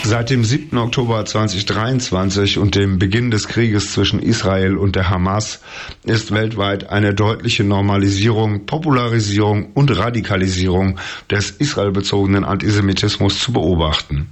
Seit dem 7. Oktober 2023 und dem Beginn des Krieges zwischen Israel und der Hamas ist weltweit eine deutliche Normalisierung, Popularisierung und Radikalisierung des israelbezogenen Antisemitismus zu beobachten.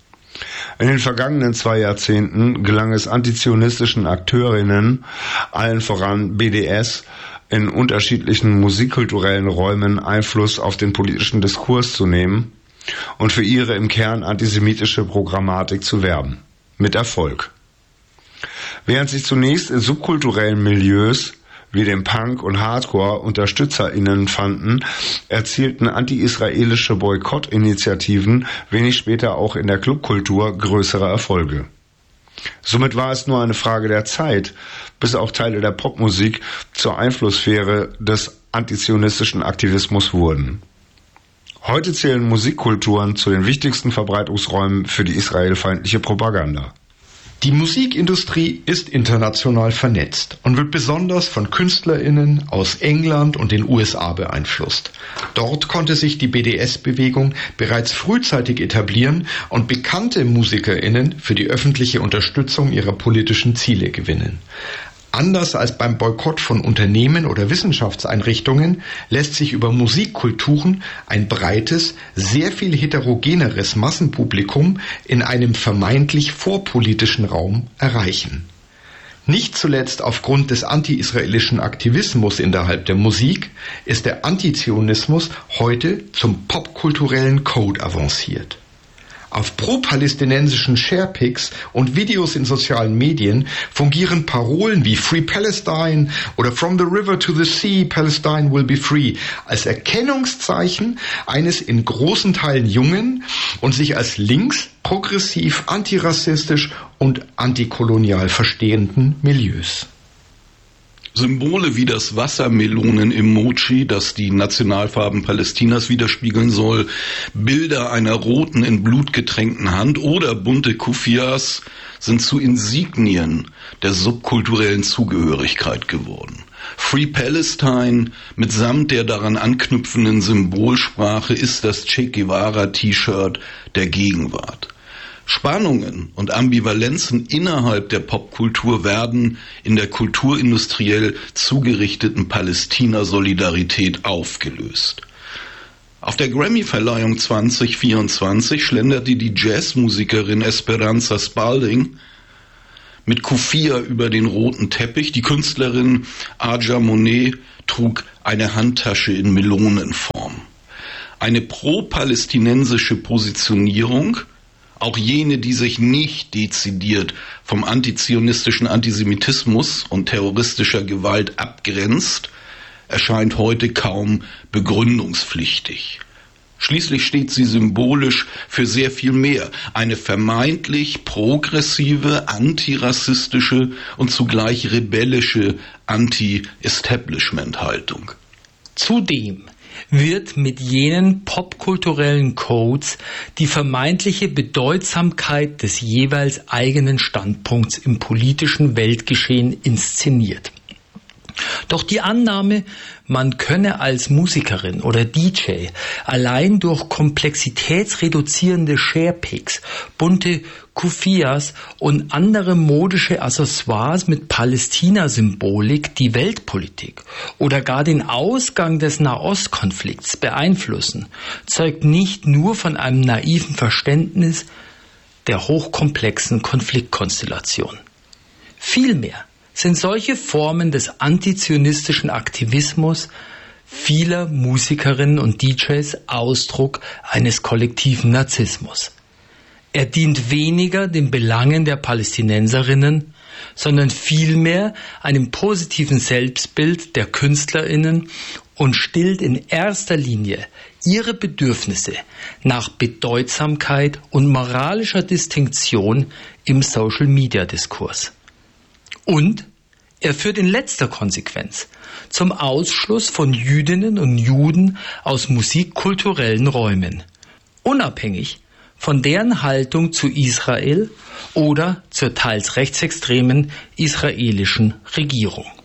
In den vergangenen 2 Jahrzehnten gelang es antizionistischen Akteurinnen, allen voran BDS, in unterschiedlichen musikkulturellen Räumen Einfluss auf den politischen Diskurs zu nehmen und für ihre im Kern antisemitische Programmatik zu werben. Mit Erfolg. Während sich zunächst in subkulturellen Milieus wie dem Punk und Hardcore UnterstützerInnen fanden, erzielten anti-israelische Boykottinitiativen wenig später auch in der Clubkultur größere Erfolge. Somit war es nur eine Frage der Zeit, bis auch Teile der Popmusik zur Einflusssphäre des antizionistischen Aktivismus wurden. Heute zählen Musikkulturen zu den wichtigsten Verbreitungsräumen für die israelfeindliche Propaganda. Die Musikindustrie ist international vernetzt und wird besonders von KünstlerInnen aus England und den USA beeinflusst. Dort konnte sich die BDS-Bewegung bereits frühzeitig etablieren und bekannte MusikerInnen für die öffentliche Unterstützung ihrer politischen Ziele gewinnen. Anders als beim Boykott von Unternehmen oder Wissenschaftseinrichtungen lässt sich über Musikkulturen ein breites, sehr viel heterogeneres Massenpublikum in einem vermeintlich vorpolitischen Raum erreichen. Nicht zuletzt aufgrund des anti-israelischen Aktivismus innerhalb der Musik ist der Antizionismus heute zum popkulturellen Code avanciert. Auf pro-palästinensischen Sharepics und Videos in sozialen Medien fungieren Parolen wie Free Palestine oder From the River to the Sea, Palestine will be free als Erkennungszeichen eines in großen Teilen jungen und sich als links, progressiv, antirassistisch und antikolonial verstehenden Milieus. Symbole wie das Wassermelonen-Emoji, das die Nationalfarben Palästinas widerspiegeln soll, Bilder einer roten, in Blut getränkten Hand oder bunte Kufias sind zu Insignien der subkulturellen Zugehörigkeit geworden. Free Palestine mitsamt der daran anknüpfenden Symbolsprache ist das Che Guevara-T-Shirt der Gegenwart. Spannungen und Ambivalenzen innerhalb der Popkultur werden in der kulturindustriell zugerichteten Palästina-Solidarität aufgelöst. Auf der Grammy-Verleihung 2024 schlenderte die Jazzmusikerin Esperanza Spalding mit Kufia über den roten Teppich. Die Künstlerin Aja Monet trug eine Handtasche in Melonenform. Eine pro-palästinensische Positionierung, auch jene, die sich nicht dezidiert vom antizionistischen Antisemitismus und terroristischer Gewalt abgrenzt, erscheint heute kaum begründungspflichtig. Schließlich steht sie symbolisch für sehr viel mehr. Eine vermeintlich progressive, antirassistische und zugleich rebellische Anti-Establishment-Haltung. Zudem wird mit jenen popkulturellen Codes die vermeintliche Bedeutsamkeit des jeweils eigenen Standpunkts im politischen Weltgeschehen inszeniert. Doch die Annahme, man könne als Musikerin oder DJ allein durch komplexitätsreduzierende Sharepics, bunte Kufias und andere modische Accessoires mit Palästina-Symbolik die Weltpolitik oder gar den Ausgang des Nahostkonflikts beeinflussen, zeugt nicht nur von einem naiven Verständnis der hochkomplexen Konfliktkonstellation. Vielmehr sind solche Formen des antizionistischen Aktivismus vieler Musikerinnen und DJs Ausdruck eines kollektiven Narzissmus. Er dient weniger den Belangen der Palästinenserinnen, sondern vielmehr einem positiven Selbstbild der KünstlerInnen und stillt in erster Linie ihre Bedürfnisse nach Bedeutsamkeit und moralischer Distinktion im Social-Media-Diskurs. Und er führt in letzter Konsequenz zum Ausschluss von Jüdinnen und Juden aus musikkulturellen Räumen, unabhängig von deren Haltung zu Israel oder zur teils rechtsextremen israelischen Regierung.